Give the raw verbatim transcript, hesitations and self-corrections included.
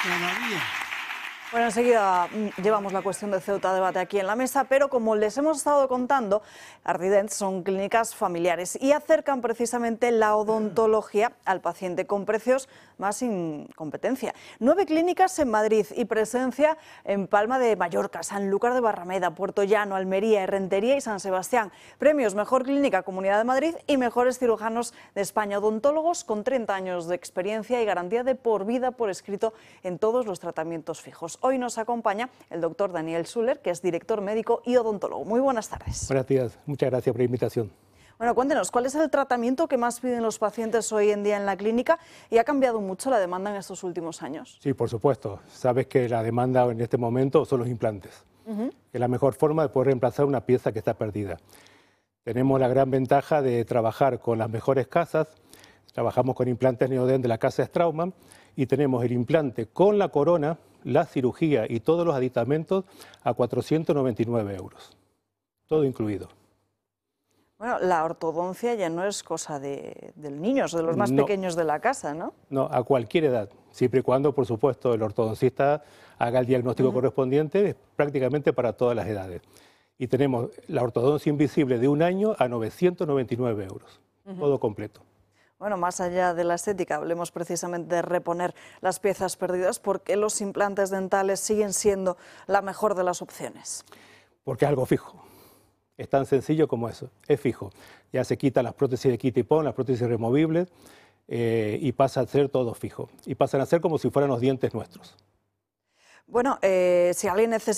cada día. Bueno, enseguida llevamos la cuestión de Ceuta a debate aquí en la mesa, pero como les hemos estado contando, Ardident son clínicas familiares y acercan precisamente la odontología al paciente con precios más sin competencia. Nueve clínicas en Madrid y presencia en Palma de Mallorca, Sanlúcar de Barrameda, Puerto Llano, Almería, Errentería y San Sebastián. Premios Mejor Clínica Comunidad de Madrid y Mejores Cirujanos de España. Odontólogos con treinta años de experiencia y garantía de por vida por escrito en todos los tratamientos fijos. Hoy nos acompaña el doctor Daniel Suller, que es director médico y odontólogo. Muy buenas tardes. Buenos días, muchas gracias por la invitación. Bueno, cuéntenos, ¿cuál es el tratamiento que más piden los pacientes hoy en día en la clínica y ha cambiado mucho la demanda en estos últimos años? Sí, por supuesto. Sabes que la demanda en este momento son los implantes. Uh-huh. Es la mejor forma de poder reemplazar una pieza que está perdida. Tenemos la gran ventaja de trabajar con las mejores casas. Trabajamos con implantes Neodent de la casa Straumann y tenemos el implante con la corona, la cirugía y todos los aditamentos a cuatrocientos noventa y nueve euros. Todo incluido. Bueno, la ortodoncia ya no es cosa de, de niños, de los más no, pequeños de la casa, ¿no? No, a cualquier edad, siempre y cuando, por supuesto, el ortodoncista haga el diagnóstico uh-huh. correspondiente, es prácticamente para todas las edades. Y tenemos la ortodoncia invisible de un año a novecientos noventa y nueve euros, uh-huh. todo completo. Bueno, más allá de la estética, hablemos precisamente de reponer las piezas perdidas. ¿Por qué los implantes dentales siguen siendo la mejor de las opciones? Porque es algo fijo. Es tan sencillo como eso, es fijo. Ya se quitan las prótesis de quita y pon, las prótesis removibles, eh, y pasa a ser todo fijo. Y pasan a ser como si fueran los dientes nuestros. Bueno, eh, si alguien necesita